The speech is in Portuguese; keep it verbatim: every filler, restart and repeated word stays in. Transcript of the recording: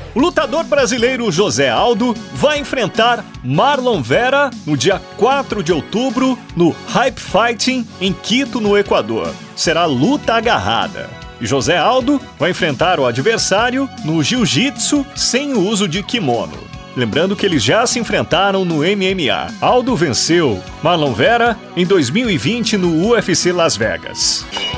O lutador brasileiro José Aldo vai enfrentar Marlon Vera no dia quatro de outubro no Hype Fighting em Quito, no Equador. Será luta agarrada. E José Aldo vai enfrentar o adversário no jiu-jitsu sem o uso de kimono. Lembrando que eles já se enfrentaram no M M A. Aldo venceu Marlon Vera em dois mil e vinte no U F C Las Vegas.